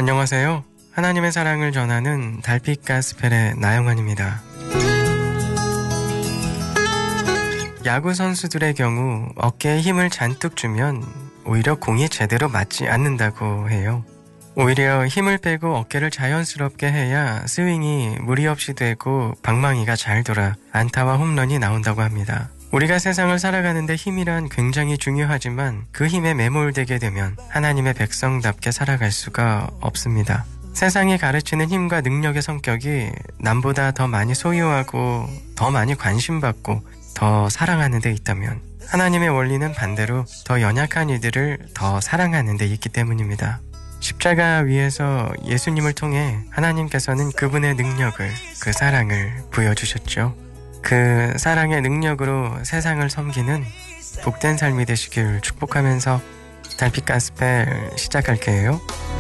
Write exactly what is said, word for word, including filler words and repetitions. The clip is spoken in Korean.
안녕하세요. 하나님의 사랑을 전하는 달빛 가스펠의 나영환입니다. 야구 선수들의 경우 어깨에 힘을 잔뜩 주면 오히려 공이 제대로 맞지 않는다고 해요. 오히려 힘을 빼고 어깨를 자연스럽게 해야 스윙이 무리 없이 되고 방망이가 잘 돌아 안타와 홈런이 나온다고 합니다. 우리가 세상을 살아가는데 힘이란 굉장히 중요하지만 그 힘에 매몰되게 되면 하나님의 백성답게 살아갈 수가 없습니다. 세상이 가르치는 힘과 능력의 성격이 남보다 더 많이 소유하고 더 많이 관심받고 더 사랑하는 데 있다면 하나님의 원리는 반대로 더 연약한 이들을 더 사랑하는 데 있기 때문입니다. 십자가 위에서 예수님을 통해 하나님께서는 그분의 능력을, 그 사랑을 보여주셨죠. 그 사랑의 능력으로 세상을 섬기는 복된 삶이 되시길 축복하면서 달빛 가스펠 시작할게요.